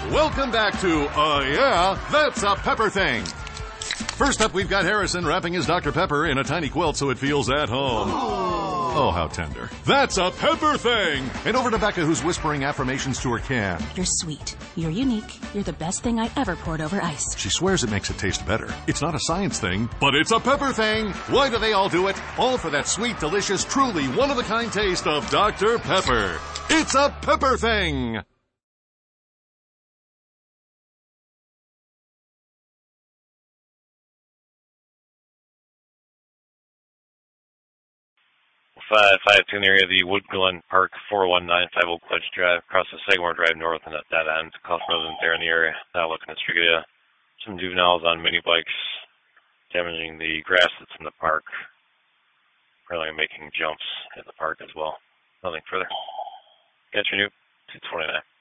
Welcome back to, yeah, that's a Pepper Thing. First up, we've got Harrison wrapping his Dr. Pepper in a tiny quilt so it feels at home. Oh, how tender. That's a Pepper Thing! And over to Becca, who's whispering affirmations to her can. You're sweet. You're unique. You're the best thing I ever poured over ice. She swears it makes it taste better. It's not a science thing, but it's a Pepper Thing! Why do they all do it? All for that sweet, delicious, truly one-of-a-kind taste of Dr. Pepper. It's a Pepper Thing! 552 area of the Wood Glen Park, 4195 Oak Ledge Drive, across the Sagamore Drive north and at that end. Call from residents there in the area. Now looking to trigger some juveniles on mini bikes, damaging the grass that's in the park. Apparently making jumps in the park as well. Nothing further. Catch your new 229.